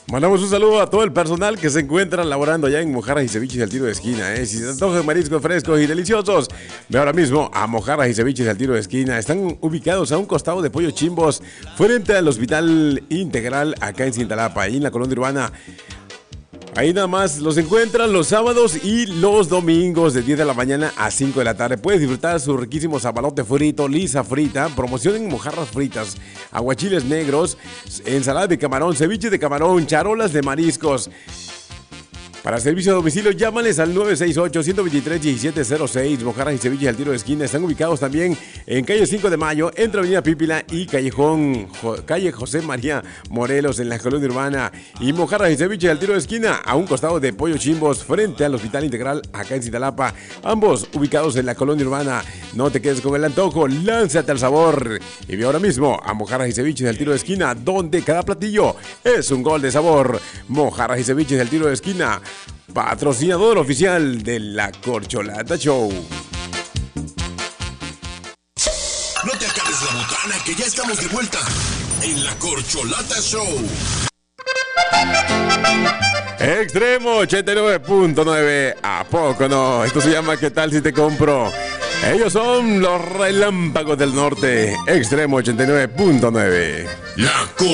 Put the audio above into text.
Mandamos un saludo a todo el personal que se encuentra laborando allá en Mojarras y Ceviches al Tiro de Esquina. Si se antojan mariscos frescos y deliciosos, ve ahora mismo a Mojarras y Ceviches al Tiro de Esquina. Están ubicados a un costado de Pollo Chimbos, frente al Hospital Integral, acá en Cintalapa, ahí en la colonia urbana. Ahí nada más los encuentran los sábados y los domingos de 10 de la mañana a 5 de la tarde. Puedes disfrutar su riquísimo sabalote frito, lisa frita, promoción en mojarras fritas, aguachiles negros, ensalada de camarón, ceviche de camarón, charolas de mariscos. Para servicio a domicilio, llámales al 968-123-1706. Mojarras y Ceviches al Tiro de Esquina. Están ubicados también en calle 5 de Mayo, entre Avenida Pípila y calle José María Morelos, en la colonia urbana. Y Mojarras y Ceviches al Tiro de Esquina, a un costado de Pollo Chimbos, frente al Hospital Integral, acá en Cintalapa. Ambos ubicados en la colonia urbana. No te quedes con el antojo, lánzate al sabor. Y ve ahora mismo a Mojarras y Ceviches al Tiro de Esquina, donde cada platillo es un gol de sabor. Mojarras y Ceviches al Tiro de Esquina, patrocinador oficial de La Corcholata Show. No te acabes la botana, que ya estamos de vuelta en La Corcholata Show. Extremo 89.9, ¿a poco no? Esto se llama ¿Qué tal si te compro? Ellos son los Relámpagos del Norte. Extremo 89.9. La Corcholata.